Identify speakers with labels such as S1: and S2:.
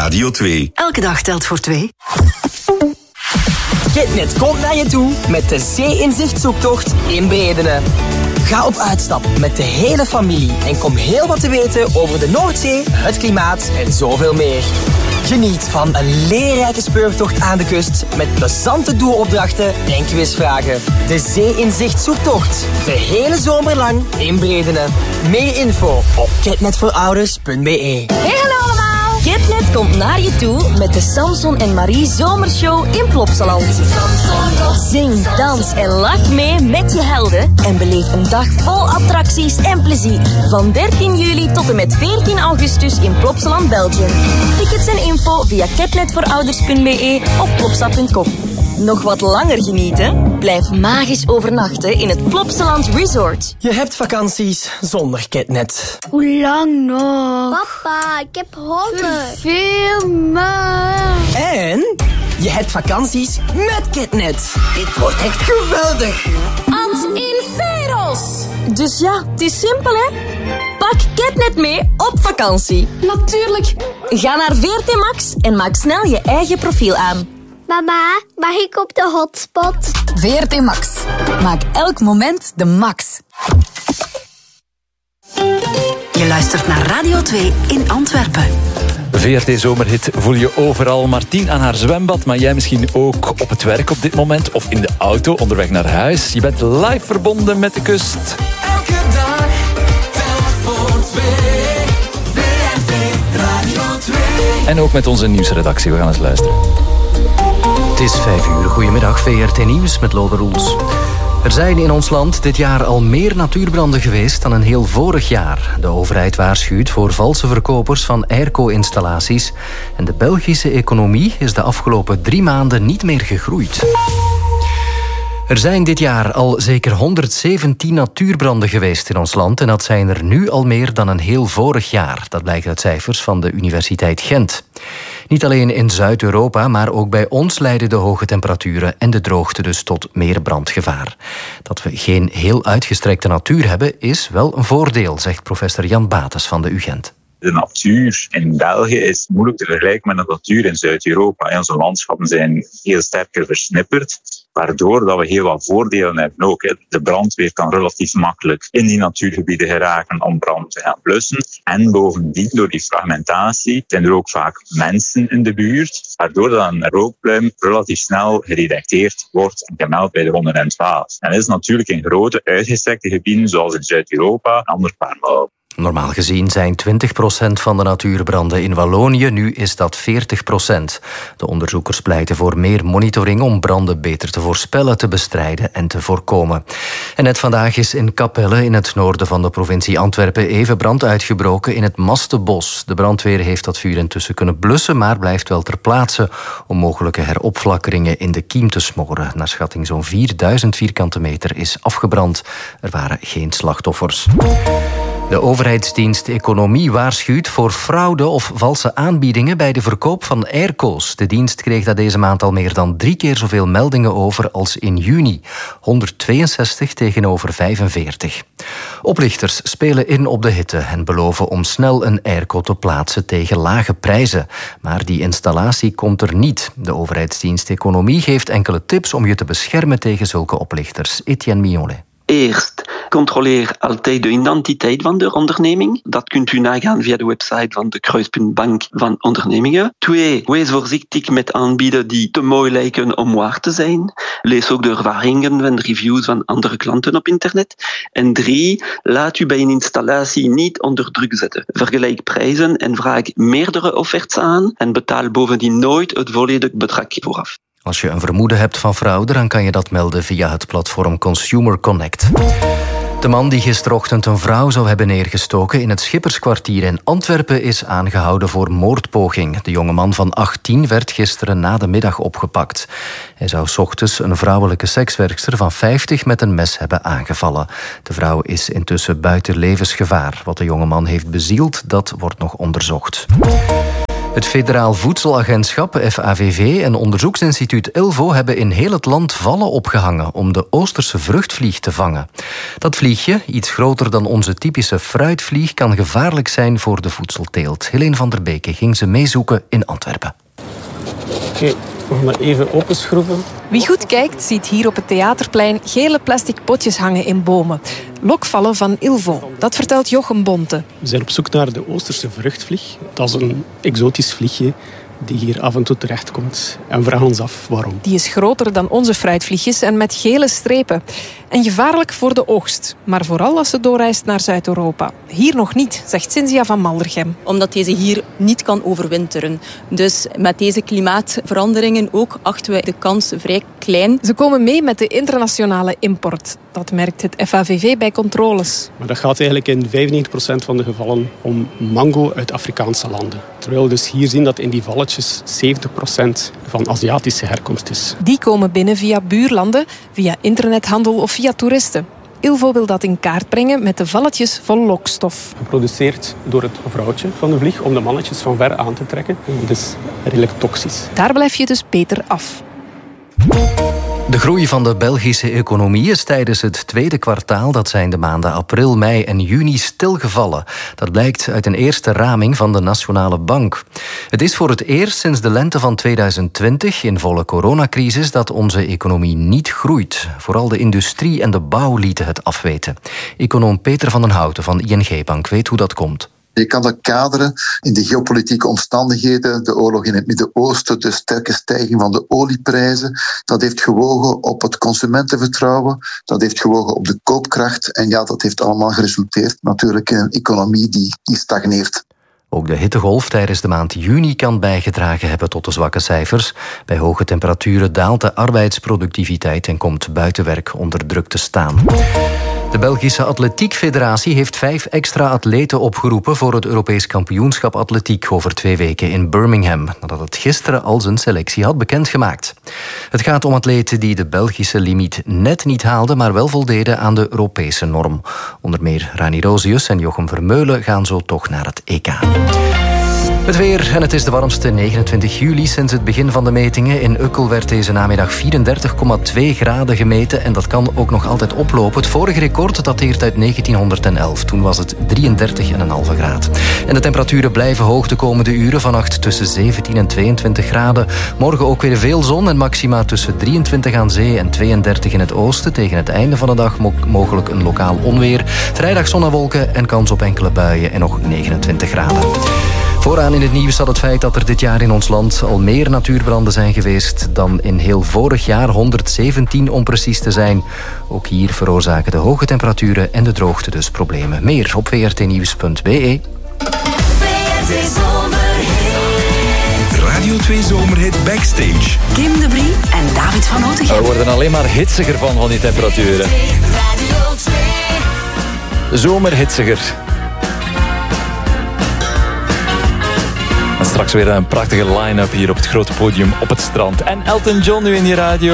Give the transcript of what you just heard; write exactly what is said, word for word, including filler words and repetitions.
S1: Radio twee.
S2: Elke dag telt voor twee.
S3: Kitnet komt naar je toe met de Zee-inzicht-zoektocht in Bredene. Ga op uitstap met de hele familie en kom heel wat te weten over de Noordzee, het klimaat en zoveel meer. Geniet van een leerrijke speurtocht aan de kust met plezante doelopdrachten en quizvragen. De Zee-inzicht-zoektocht. De hele zomer lang in Bredene. Meer info op kitnetvoorouders punt be.
S4: Hey, hallo allemaal! Kitnet komt naar je toe met de Samson en Marie Zomershow in Plopsaland. Zing, dans en lach mee met je helden en beleef een dag vol attracties en plezier. Van dertien juli tot en met veertien augustus in Plopsaland, België. Tickets en info via kitnetvoorouders punt be of plopsa punt com. Nog wat langer genieten? Blijf magisch overnachten in het Plopsaland Resort.
S3: Je hebt vakanties zonder Kitnet.
S5: Hoe lang nog?
S6: Papa, ik heb honger.
S5: Veel maar.
S3: En je hebt vakanties met Kitnet. Dit wordt echt geweldig.
S4: Ad inferos. Dus ja, het is simpel hè. Pak Kitnet mee op vakantie.
S5: Natuurlijk.
S4: Ga naar V R T Max en maak snel je eigen profiel aan.
S6: Mama, mag ik op de hotspot?
S2: V R T Max. Maak elk moment de max. Je luistert naar Radio twee in Antwerpen.
S7: V R T Zomerhit voel je overal. Martien aan haar zwembad, maar jij misschien ook op het werk op dit moment of in de auto onderweg naar huis. Je bent live verbonden met de kust.
S8: Elke dag telt voor twee. V R T Radio twee.
S7: En ook met onze nieuwsredactie. We gaan eens luisteren.
S9: Het is vijf uur. Goedemiddag, V R T Nieuws met Lode Roels. Er zijn in ons land dit jaar al meer natuurbranden geweest dan een heel vorig jaar. De overheid waarschuwt voor valse verkopers van airco-installaties. En de Belgische economie is de afgelopen drie maanden niet meer gegroeid. Er zijn dit jaar al zeker honderdzeventien natuurbranden geweest in ons land en dat zijn er nu al meer dan een heel vorig jaar. Dat blijkt uit cijfers van de Universiteit Gent. Niet alleen in Zuid-Europa, maar ook bij ons leiden de hoge temperaturen en de droogte dus tot meer brandgevaar. Dat we geen heel uitgestrekte natuur hebben is wel een voordeel, zegt professor Jan Bates van de U Gent.
S10: De natuur in België is moeilijk te vergelijken met de natuur in Zuid-Europa. Onze landschappen zijn heel sterker versnipperd, waardoor dat we heel wat voordelen hebben ook. De brandweer kan relatief makkelijk in die natuurgebieden geraken om brand te gaan blussen. En bovendien, door die fragmentatie, zijn er ook vaak mensen in de buurt, waardoor dan een rookpluim relatief snel gedetecteerd wordt en gemeld bij de honderdtwaalf. En dat is natuurlijk in grote, uitgestrekte gebieden, zoals in Zuid-Europa, een ander paar mouwen.
S9: Normaal gezien zijn twintig procent van de natuurbranden in Wallonië, nu is dat veertig procent. De onderzoekers pleiten voor meer monitoring om branden beter te voorspellen, te bestrijden en te voorkomen. En net vandaag is in Capelle, in het noorden van de provincie Antwerpen, even brand uitgebroken in het Mastenbos. De brandweer heeft dat vuur intussen kunnen blussen, maar blijft wel ter plaatse om mogelijke heropflakkeringen in de kiem te smoren. Naar schatting zo'n vierduizend vierkante meter is afgebrand. Er waren geen slachtoffers. De overheidsdienst Economie waarschuwt voor fraude of valse aanbiedingen bij de verkoop van airco's. De dienst kreeg dat deze maand al meer dan drie keer zoveel meldingen over als in juni. honderdtweeënzestig tegenover vijfenveertig. Oplichters spelen in op de hitte en beloven om snel een airco te plaatsen tegen lage prijzen. Maar die installatie komt er niet. De overheidsdienst Economie geeft enkele tips om je te beschermen tegen zulke oplichters. Etienne Mignolet.
S11: Eerst, controleer altijd de identiteit van de onderneming. Dat kunt u nagaan via de website van de Kruispuntbank van ondernemingen. Twee, wees voorzichtig met aanbieden die te mooi lijken om waar te zijn. Lees ook de ervaringen en reviews van andere klanten op internet. En drie, laat u bij een installatie niet onder druk zetten. Vergelijk prijzen en vraag meerdere offertes aan en betaal bovendien nooit het volledige bedrag vooraf.
S9: Als je een vermoeden hebt van fraude, dan kan je dat melden via het platform Consumer Connect. De man die gisterochtend een vrouw zou hebben neergestoken in het Schipperskwartier in Antwerpen is aangehouden voor moordpoging. De jonge man van achttien werd gisteren na de middag opgepakt. Hij zou 's ochtends een vrouwelijke sekswerkster van vijftig met een mes hebben aangevallen. De vrouw is intussen buiten levensgevaar. Wat de jonge man heeft bezield, dat wordt nog onderzocht. Het Federaal Voedselagentschap, F A V V, en onderzoeksinstituut Ilvo hebben in heel het land vallen opgehangen om de Oosterse vruchtvlieg te vangen. Dat vliegje, iets groter dan onze typische fruitvlieg, kan gevaarlijk zijn voor de voedselteelt. Helene van der Beke ging ze meezoeken in Antwerpen.
S1: Oké, okay, we gaan dat even openschroeven.
S12: Wie goed kijkt, ziet hier op het Theaterplein gele plastic potjes hangen in bomen. Lokvallen van Ilvo, dat vertelt Jochem Bonte.
S1: We zijn op zoek naar de Oosterse vruchtvlieg. Dat is een exotisch vliegje die hier af en toe terechtkomt. En we vragen ons af waarom.
S12: Die is groter dan onze fruitvliegjes en met gele strepen. En gevaarlijk voor de oogst. Maar vooral als ze doorreist naar Zuid-Europa. Hier nog niet, zegt Cynthia van Maldergem.
S13: Omdat deze hier niet kan overwinteren. Dus met deze klimaatveranderingen ook achten wij de kans vrij klein.
S12: Ze komen mee met de internationale import. Dat merkt het F A V V bij controles.
S1: Maar dat gaat eigenlijk in vijfennegentig procent van de gevallen om mango uit Afrikaanse landen. Terwijl we dus hier zien dat in die valletjes zeventig procent van Aziatische herkomst is.
S12: Die komen binnen via buurlanden, via internethandel of via toeristen. Ilvo wil dat in kaart brengen met de valletjes vol lokstof.
S1: Geproduceerd door het vrouwtje van de vlieg om de mannetjes van ver aan te trekken. Het is redelijk toxisch.
S12: Daar blijf je dus beter af.
S9: De groei van de Belgische economie is tijdens het tweede kwartaal, dat zijn de maanden april, mei en juni, stilgevallen. Dat blijkt uit een eerste raming van de Nationale Bank. Het is voor het eerst sinds de lente van tweeduizend twintig, in volle coronacrisis, dat onze economie niet groeit. Vooral de industrie en de bouw lieten het afweten. Econoom Peter van den Houten van I N G Bank weet hoe dat komt.
S14: Je kan dat kaderen in de geopolitieke omstandigheden, de oorlog in het Midden-Oosten, de sterke stijging van de olieprijzen. Dat heeft gewogen op het consumentenvertrouwen, dat heeft gewogen op de koopkracht. En ja, dat heeft allemaal geresulteerd natuurlijk in een economie die, die stagneert.
S9: Ook de hittegolf tijdens de maand juni kan bijgedragen hebben tot de zwakke cijfers. Bij hoge temperaturen daalt de arbeidsproductiviteit en komt buitenwerk onder druk te staan. De Belgische Atletiek Federatie heeft vijf extra atleten opgeroepen voor het Europees kampioenschap atletiek over twee weken in Birmingham, nadat het gisteren al zijn selectie had bekendgemaakt. Het gaat om atleten die de Belgische limiet net niet haalden, maar wel voldeden aan de Europese norm. Onder meer Rani Rosius en Jochem Vermeulen gaan zo toch naar het E K. Het weer, en het is de warmste negenentwintig juli sinds het begin van de metingen. In Ukkel werd deze namiddag vierendertig komma twee graden gemeten en dat kan ook nog altijd oplopen. Het vorige record dateert uit negentienhonderdelf. Toen was het drieëndertig komma vijf graden. En de temperaturen blijven hoog de komende uren. Vannacht tussen zeventien en tweeëntwintig graden. Morgen ook weer veel zon en maxima tussen drieëntwintig aan zee en tweeëndertig in het oosten. Tegen het einde van de dag mo- mogelijk een lokaal onweer. Vrijdag zon en wolken en kans op enkele buien en nog negenentwintig graden. Vooraan in het nieuws staat het feit dat er dit jaar in ons land al meer natuurbranden zijn geweest dan in heel vorig jaar, honderdzeventien om precies te zijn. Ook hier veroorzaken de hoge temperaturen en de droogte dus problemen. Meer op v r t nieuws punt b e.
S8: Radio twee Zomerhit Backstage.
S2: Kim de Brie en David van Otegem.
S7: We worden alleen maar hitsiger van, van die temperaturen. Zomerhitsiger. En straks weer een prachtige line-up hier op het grote podium op het strand. En Elton John nu in die radio.